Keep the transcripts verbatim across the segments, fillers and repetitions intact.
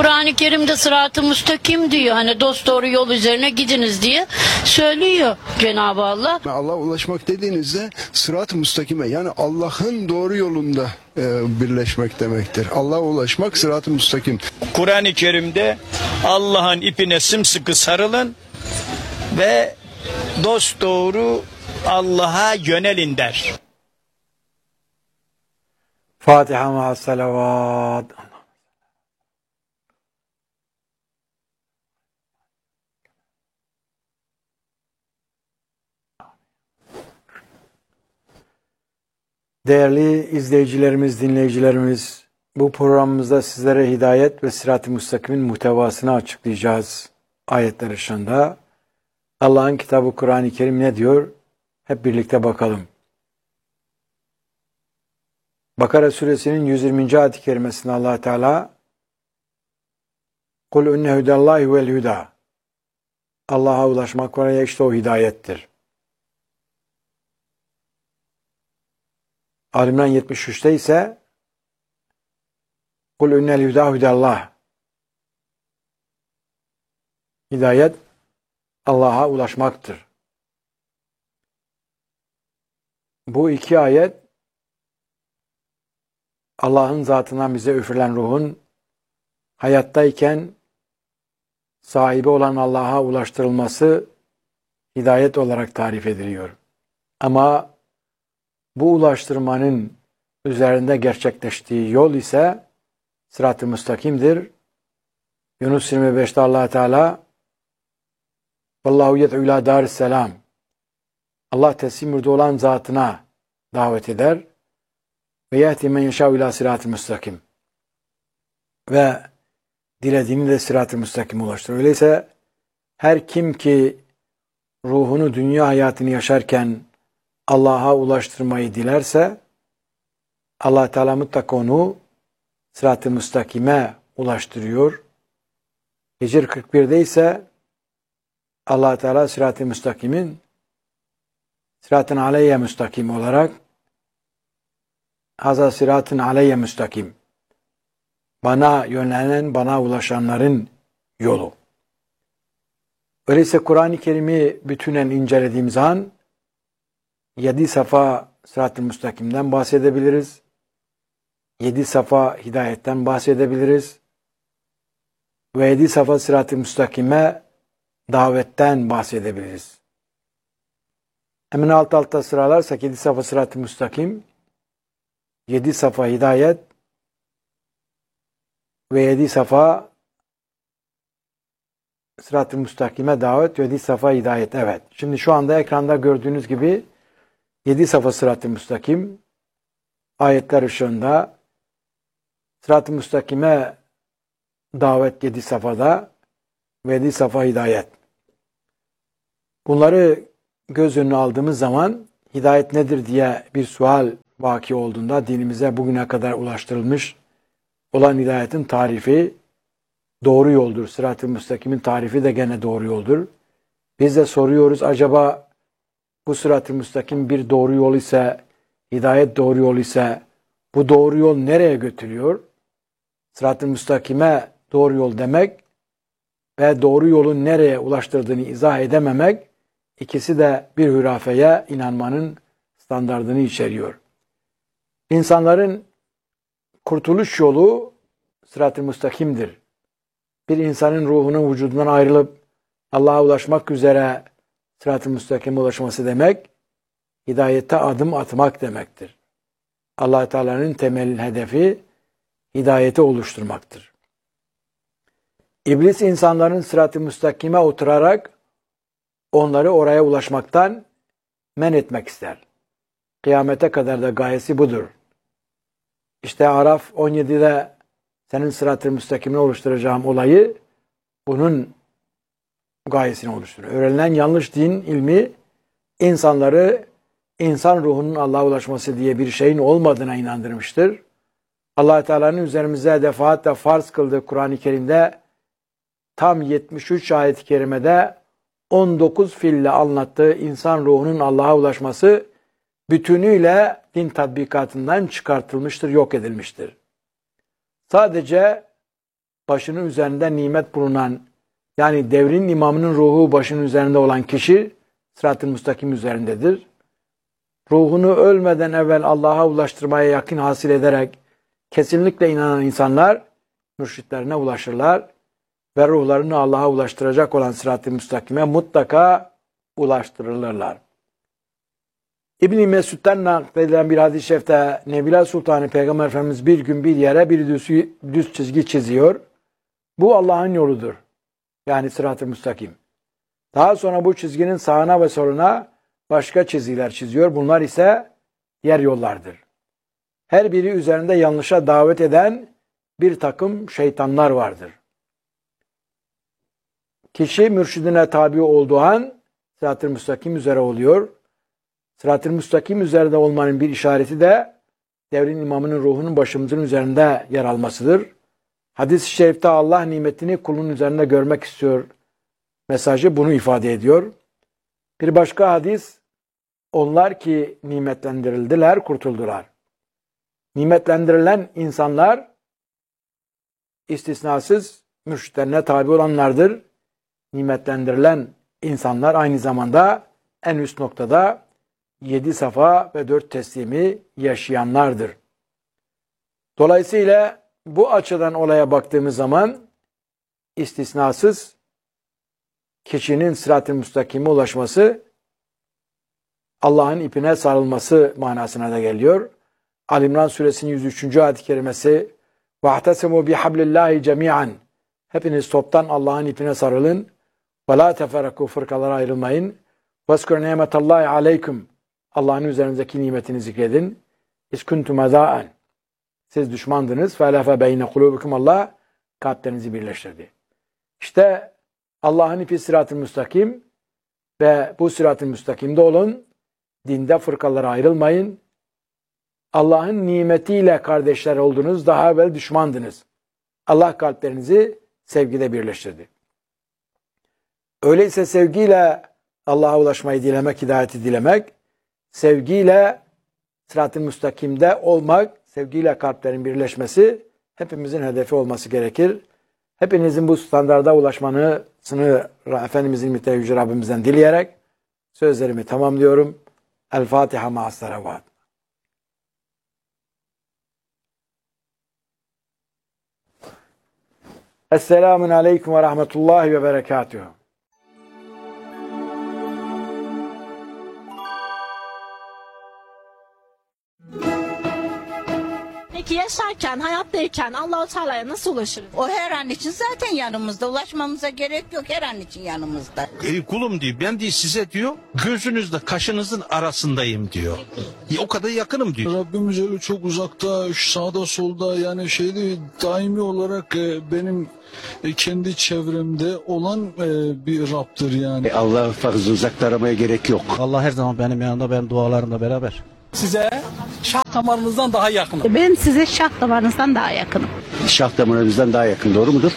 Kur'an-ı Kerim'de sırat-ı müstakim diyor. Hani dosdoğru yol üzerine gidiniz diye söylüyor Cenab-ı Allah. Allah'a ulaşmak dediğinizde sırat-ı müstakime, yani Allah'ın doğru yolunda e, birleşmek demektir. Allah'a ulaşmak sırat-ı müstakim. Kur'an-ı Kerim'de Allah'ın ipine sımsıkı sarılın ve dosdoğru Allah'a yönelin der. Fatiha ma'as salavat. Değerli izleyicilerimiz, dinleyicilerimiz, bu programımızda sizlere hidayet ve sırat-ı müstakimin muhtevasını açıklayacağız. Ayetler ışığında Allah'ın kitabı Kur'an-ı Kerim ne diyor? Hep birlikte bakalım. Bakara suresinin yüz yirminci ayet-i kerimesinde Allah Teala "Kul inne hudallahi vel huda." Allah'a ulaşmak var ya, işte o hidayettir. Ali İmran yetmiş üçte ise "Kul innel huda hudallah." Hidayet Allah'a ulaşmaktır. Bu iki ayet Allah'ın zatından bize üfürülen ruhun hayattayken sahibi olan Allah'a ulaştırılması hidayet olarak tarif ediliyor. Ama bu ulaştırmanın üzerinde gerçekleştiği yol ise sırat-ı müstakimdir. Yunus yirmi beşte Allah Teala "Vallahu yed'u ila darisselam." Allah teslim yurdu olan zatına davet eder. Ve yehdi men yeşâ'u ilâ sırat-ı müstakim. Ve dilediğini de sırat-ı müstakim ulaştırır. Öyleyse her kim ki ruhunu dünya hayatını yaşarken Allah'a ulaştırmayı dilerse Allah Teala mutlaka onu sırat-ı müstakime ulaştırıyor. Hicr kırk birde ise Allah Teala sırat-ı müstakimin sırat-ın aleyye müstakim olarak "Haza sıratın aleyye müstakim." Bana yönlenen, bana ulaşanların yolu. Öyleyse Kur'an-ı Kerim'i bütünen incelediğimiz an yedi safa sırat-ı müstakimden bahsedebiliriz. Yedi safa hidayetten bahsedebiliriz. Ve yedi safa sırat-ı müstakime davetten bahsedebiliriz. Hemen alt alta sıralarsak yedi safa sırat-ı müstakim, yedi safa hidayet ve yedi safa sırat-ı müstakime davet ve yedi safa hidayet. Evet. Şimdi şu anda ekranda gördüğünüz gibi yedi safa sırat-ı müstakim ayetler ışığında, sırat-ı müstakime davet yedi safhada ve yedi safa hidayet. Bunları göz önüne aldığımız zaman hidayet nedir diye bir sual vaki olduğunda dinimize bugüne kadar ulaştırılmış olan hidayetin tarifi doğru yoldur. Sırat-ı müstakimin tarifi de gene doğru yoldur. Biz de soruyoruz, acaba bu sırat-ı müstakim bir doğru yol ise, hidayet doğru yol ise bu doğru yol nereye götürüyor? Sırat-ı müstakime doğru yol demek ve doğru yolun nereye ulaştırdığını izah edememek, ikisi de bir hürafeye inanmanın standardını içeriyor. İnsanların kurtuluş yolu sırat-ı müstakimdir. Bir insanın ruhunun vücudundan ayrılıp Allah'a ulaşmak üzere sırat-ı müstakime ulaşması demek, hidayete adım atmak demektir. Allah Teala'nın temel hedefi hidayeti oluşturmaktır. İblis insanların sırat-ı müstakime oturarak onları oraya ulaşmaktan men etmek ister. Kıyamete kadar da gayesi budur. İşte Araf on yedide senin sırat-ı müstakimini oluşturacağım olayı bunun gayesini oluşturuyor. Öğrenilen yanlış din ilmi insanları insan ruhunun Allah'a ulaşması diye bir şeyin olmadığına inandırmıştır. Allah Teala'nın üzerimize defaatle farz kıldığı Kur'an-ı Kerim'de tam yetmiş üç ayet-i kerimede on dokuz fiille anlattığı insan ruhunun Allah'a ulaşması bütünüyle din tatbikatından çıkartılmıştır, yok edilmiştir. Sadece başının üzerinde nimet bulunan, yani devrin imamının ruhu başının üzerinde olan kişi sırat-ı müstakim üzerindedir. Ruhunu ölmeden evvel Allah'a ulaştırmaya yakın hasıl ederek kesinlikle inanan insanlar mürşitlerine ulaşırlar ve ruhlarını Allah'a ulaştıracak olan sırat-ı müstakime mutlaka ulaştırılırlar. İbn-i Mesud'dan nakledilen bir hadis-i şerifte Nebila Sultanı Peygamber Efendimiz bir gün bir yere bir düz, düz çizgi çiziyor. Bu Allah'ın yoludur. Yani sırat-ı müstakim. Daha sonra bu çizginin sağına ve soluna başka çizgiler çiziyor. Bunlar ise diğer yollardır. Her biri üzerinde yanlışa davet eden bir takım şeytanlar vardır. Kişi mürşidine tabi olduğu an sırat-ı müstakim üzere oluyor. Sırat-ı müstakim üzerinde olmanın bir işareti de devrin imamının ruhunun başımızın üzerinde yer almasıdır. Hadis-i şerifte Allah nimetini kulun üzerinde görmek istiyor mesajı bunu ifade ediyor. Bir başka hadis, onlar ki nimetlendirildiler, kurtuldular. Nimetlendirilen insanlar istisnasız mürşitlerine tabi olanlardır. Nimetlendirilen insanlar aynı zamanda en üst noktada yedi safa ve dört teslimi yaşayanlardır. Dolayısıyla bu açıdan olaya baktığımız zaman istisnasız kişinin sırat-ı müstakime ulaşması Allah'ın ipine sarılması manasına da geliyor. Ali İmran suresinin yüz üçüncü ayet-i kerimesi وَاَحْتَسِمُوا بِحَبْلِ اللّٰهِ جَمِيعًا Hepiniz toptan Allah'ın ipine sarılın. وَلَا تَفَرَكُوا Fırkalara ayrılmayın. وَاسْكُرْ نِعْمَةَ اللّٰهِ عَلَيْكُمْ Allah'ın üzerinizdeki nimetini zikredin. اِسْكُنْتُمْ اَذَاءً Siz düşmandınız. فَاَلَفَ بَيْنَ قُلُوبِكُمْ Allah kalplerinizi birleştirdi. İşte Allah'ın ipi sırat-ı müstakim ve bu sırat-ı müstakimde olun. Dinde fırkalara ayrılmayın. Allah'ın nimetiyle kardeşler oldunuz. Daha evvel düşmandınız. Allah kalplerinizi sevgide birleştirdi. Öyleyse sevgiyle Allah'a ulaşmayı dilemek, hidayeti dilemek, sevgiyle sırat-ı müstakimde olmak, sevgiyle kalplerin birleşmesi hepimizin hedefi olması gerekir. Hepinizin bu standarda ulaşmasını Efendimizin müteahhit Yüce Rabbimizden dileyerek sözlerimi tamamlıyorum. El Fatiha ma'as salavat. Esselamun aleyküm ve rahmetullahi ve berekatuhu. Peki yaşarken, hayattayken Allah-u Teala'ya nasıl ulaşırız? O her an için zaten yanımızda. Ulaşmamıza gerek yok. Her an için yanımızda. Ey kulum diyor, ben diyor size diyor gözünüzle kaşınızın arasındayım diyor. Ya, o kadar yakınım diyor. Rabbim Celle çok uzakta, sağda solda, yani şeyde daimi olarak e, benim e, kendi çevremde olan e, bir Rab'dır yani. Allah fazla uzakta aramaya gerek yok. Allah her zaman benim yanımda, ben dualarımla beraber. Size şah damarınızdan daha yakınım. Ben size şah damarınızdan daha yakınım. Şah damarımızdan daha yakın, doğru mudur?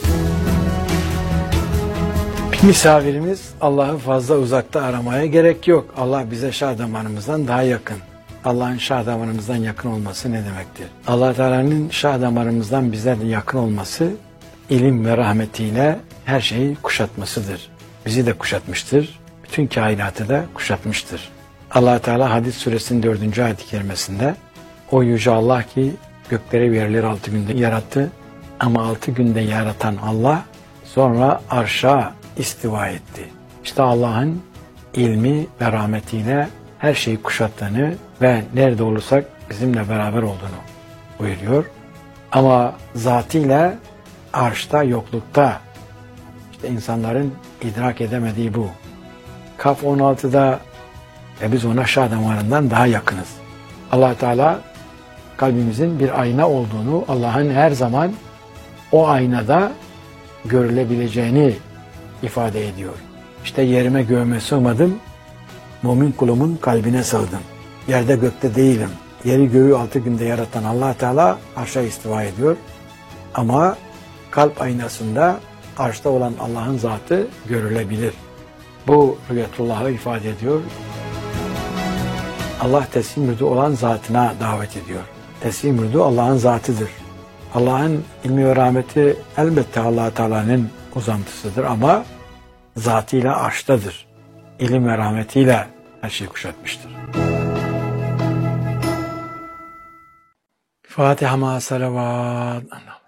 Misafirimiz Allah'ı fazla uzakta aramaya gerek yok. Allah bize şah damarımızdan daha yakın. Allah'ın şah damarımızdan yakın olması ne demektir? Allah Teala'nın şah damarımızdan bize yakın olması ilim ve rahmetiyle her şeyi kuşatmasıdır. Bizi de kuşatmıştır. Bütün kainatı da kuşatmıştır. Allah Teala Hadis suresinin dördüncü ayet-i kerimesinde o yüce Allah ki gökleri ve yerleri altı günde yarattı ama altı günde yaratan Allah sonra arşa istiva etti. İşte Allah'ın ilmi ve rahmetiyle her şeyi kuşattığını ve nerede olursak bizimle beraber olduğunu buyuruyor. Ama zatıyla arşta, yoklukta, işte insanların idrak edemediği bu. Kaf on altıda ve biz ona şah damarından daha yakınız. Allah Teala kalbimizin bir ayna olduğunu, Allah'ın her zaman o aynada görülebileceğini ifade ediyor. İşte yerime göğüme sığmadım, mümin kulumun kalbine sığdım. Yerde gökte değilim. Yeri göğü altı günde yaratan Allah Teala arşa istiva ediyor. Ama kalp aynasında arşta olan Allah'ın zatı görülebilir. Bu rüyetullah'ı ifade ediyor. Allah teslim mürdu olan zatına davet ediyor. Teslim mürdu Allah'ın zatıdır. Allah'ın ilmi ve rahmeti elbette Allah Teala'nın uzantısıdır ama zatıyla arştadır. İlim ve rahmetiyle her şeyi kuşatmıştır. Fatiha ma salavat.